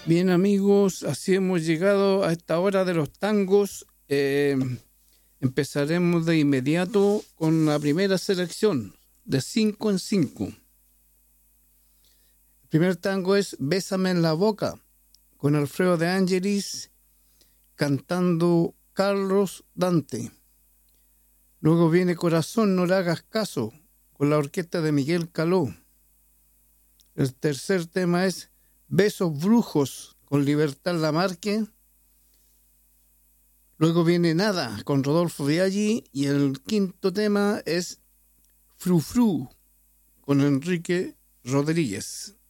Bien, amigos, así hemos llegado a esta hora de los tangos. Empezaremos de inmediato con la primera selección, de 5 en 5. El primer tango es Bésame en la boca, con Alfredo de Angelis cantando Carlos Dante. Luego viene Corazón, no le hagas caso, con la orquesta de Miguel Caló. El tercer tema es Besos brujos, con Libertad Lamarque. Luego viene Nada, con Rodolfo Biaggi. Y el quinto tema es Fru Fru, con Enrique Rodríguez.